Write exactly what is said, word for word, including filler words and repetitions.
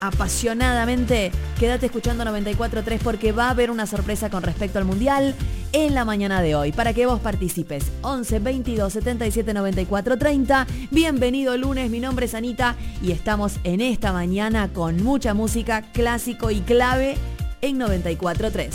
apasionadamente, quédate escuchando noventa y cuatro punto tres porque va a haber una sorpresa con respecto al Mundial en la mañana de hoy, para que vos participes. once, veintidós, setenta y siete, noventa y cuatro, treinta. Bienvenido lunes, mi nombre es Anita y estamos en esta mañana con mucha música, clásico y clave en noventa y cuatro punto tres.